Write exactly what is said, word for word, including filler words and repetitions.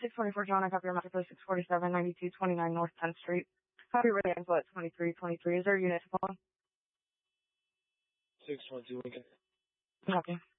six twenty-four John, I copy your master place six forty-seven, ninety-two twenty-nine North tenth Street. Copy your info at twenty-three twenty-three. Is there a unit to call? six twenty-two Lincoln. Copy.